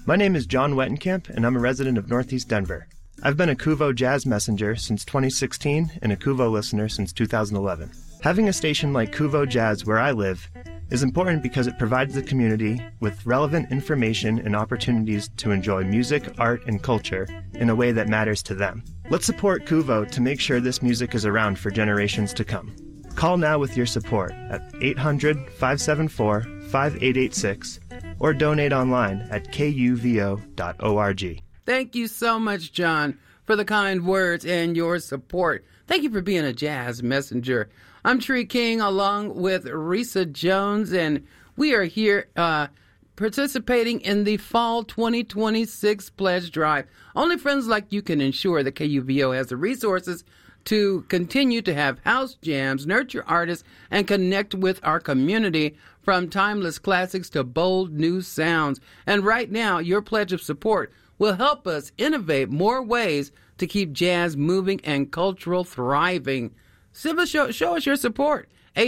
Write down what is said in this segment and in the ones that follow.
My name is John Wettenkamp, and I'm a resident of Northeast Denver. I've been a Kuvo Jazz Messenger since 2016 and a Kuvo listener since 2011. Having a station like Kuvo Jazz where I live is important because it provides the community with relevant information and opportunities to enjoy music, art, and culture in a way that matters to them. Let's support Kuvo to make sure this music is around for generations to come. Call now with your support at 800-574-5886 or donate online at kuvo.org. Thank you so much, John, for the kind words and your support. Thank you for being a jazz messenger. I'm Tree King along with Risa Jones, and we are here participating in the Fall 2026 Pledge Drive. Only friends like you can ensure that KUVO has the resources to continue to have house jams, nurture artists, and connect with our community from timeless classics to bold new sounds. And right now, your pledge of support will help us innovate more ways to keep jazz moving and cultural thriving. Simply show us your support.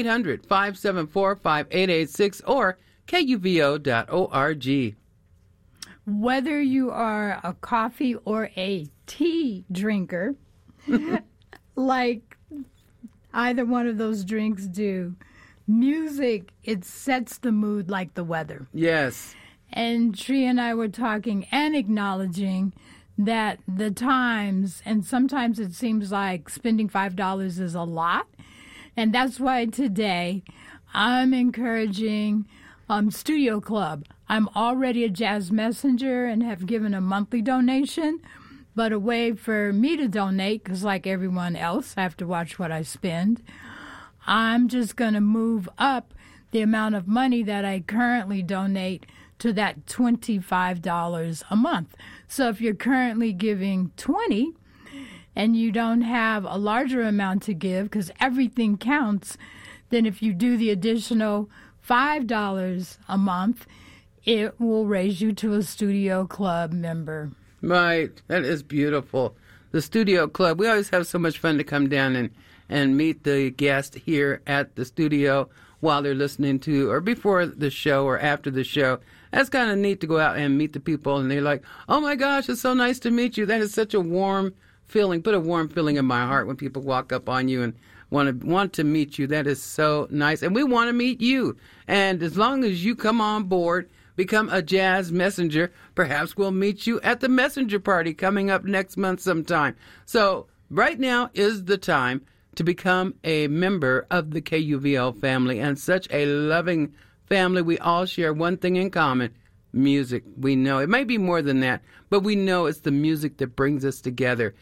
800-574-5886 or kuvo.org. Whether you are a coffee or a tea drinker, like either one of those drinks do, music, it sets the mood like the weather. Yes. And Tree and I were talking and acknowledging that the times, and sometimes it seems like spending $5 is a lot. And that's why today I'm encouraging Studio Club. I'm already a jazz messenger and have given a monthly donation, but a way for me to donate, because like everyone else, I have to watch what I spend. I'm just going to move up the amount of money that I currently donate to that $25 a month. So if you're currently giving $20 and you don't have a larger amount to give, because everything counts, then if you do the additional $5 a month, it will raise you to a Studio Club member. Right. That is beautiful. The Studio Club, we always have so much fun to come down and meet the guest here at the studio while they're listening to, or before the show or after the show. That's kind of neat to go out and meet the people, and they're like, oh my gosh, it's so nice to meet you. That is such a warm feeling. Put a warm feeling in my heart when people walk up on you and want to meet you. That is so nice. And we want to meet you. And as long as you come on board, become a jazz messenger, perhaps we'll meet you at the messenger party coming up next month sometime. So right now is the time to become a member of the KUVO family, and such a loving family. We all share one thing in common: music. We know it may be more than that, but we know it's the music that brings us together.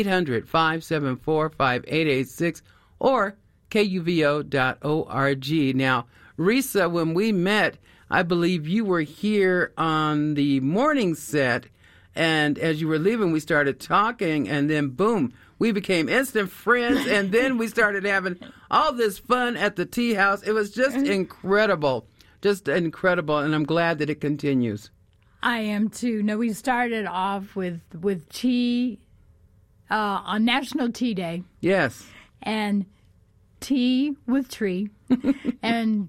800-574-5886 or kuvo.org. Now, Risa, when we met, I believe you were here on the morning set, and as you were leaving, we started talking, and then boom, we became instant friends, and then we started having all this fun at the tea house. It was just incredible, and I'm glad that it continues. I am too. No, we started off with tea on National Tea Day. Yes. And tea with Tree. And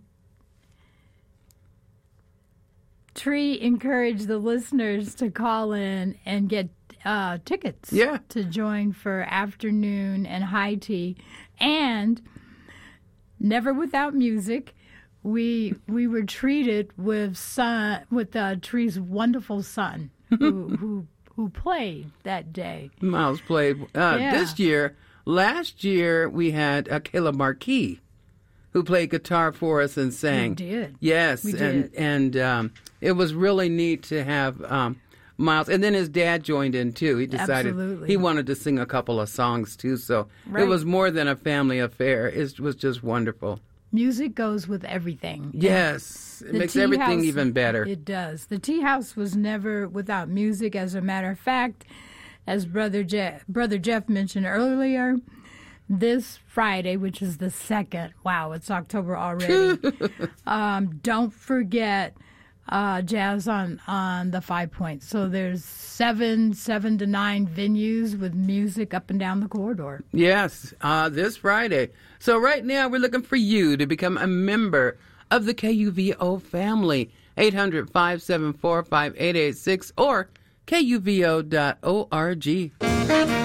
Tree encouraged the listeners to call in and get tickets to join for afternoon and high tea. And never without music, we were treated with Tree's wonderful son who played that day. Miles played this year. Last year we had Caleb Marquis, who played guitar for us and sang. We did. Yes, we did. And it was really neat to have Miles. And then his dad joined in, too. He decided he wanted to sing a couple of songs, too. So It was more than a family affair. It was just wonderful. Music goes with everything. Yes. It makes everything even better. It does. The tea house was never without music. As a matter of fact, as Brother Jeff mentioned earlier, this Friday, which is the 2nd, wow, it's October already, don't forget jazz on the 5 Points. So there's 7 to 9 venues with music up and down the corridor. Yes, this Friday. So right now we're looking for you to become a member of the KUVO family. 800-574-5886, or KUVO.org.